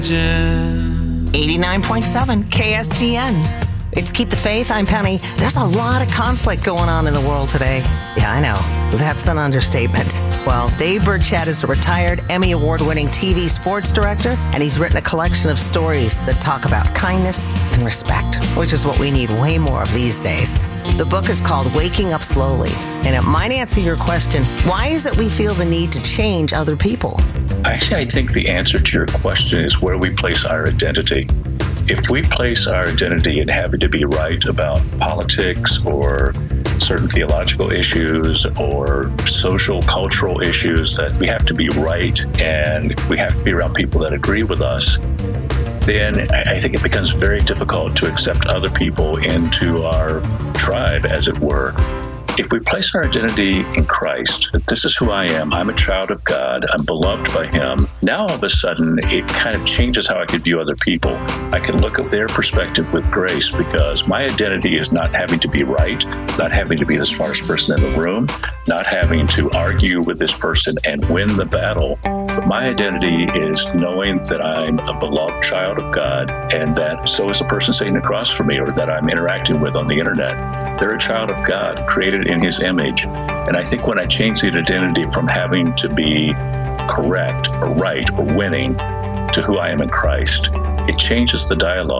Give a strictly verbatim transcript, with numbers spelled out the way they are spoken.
eighty-nine point seven K S G N. It's Keep the Faith. I'm Penny. There's a lot of conflict going on in the world today. Yeah, I know. That's an understatement. Well, Dave Burchett is a retired Emmy Award-winning T V sports director, and he's written a collection of stories that talk about kindness and respect, which is what we need way more of these days. The book is called Waking Up Slowly, and it might answer your question, why is it we feel the need to change other people? Actually, I think the answer to your question is where we place our identity. If we place our identity in having to be right about politics or certain theological issues or social, cultural issues, that we have to be right and we have to be around people that agree with us, then I think it becomes very difficult to accept other people into our tribe, as it were. If we place our identity in Christ, that this is who I am, I'm a child of God, I'm beloved by Him, now all of a sudden it kind of changes how I could view other people. I can look at their perspective with grace because my identity is not having to be right, not having to be the smartest person in the room, not having to argue with this person and win the battle. But my identity is knowing that I'm a beloved child of God and that so is the person sitting across from me or that I'm interacting with on the internet. They're a child of God, created in His image. And I think when I change the identity from having to be correct or right or winning to who I am in Christ, it changes the dialogue.